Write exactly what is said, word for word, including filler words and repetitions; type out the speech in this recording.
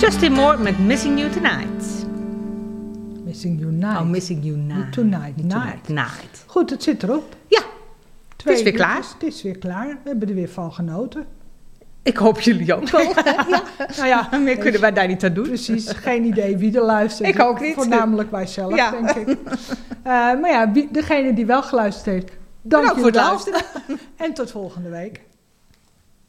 Justin Moore met Missing You Tonight. Missing You Night. Oh, Missing You Night. Tonight. Tonight. Night. Night. Goed, het zit erop. Ja, Twee het is weer klaar. uurtjes, Het is weer klaar. We hebben er weer van genoten. Ik hoop jullie ook wel. Ja. Nou ja, Meer kunnen wij daar niet aan doen. precies. Geen idee wie er luistert. Ik ook niet. Voornamelijk wij zelf, Ja. denk ik. Uh, maar ja, wie, degene die wel geluisterd heeft, dank Bedankt je voor het wel. En tot volgende week.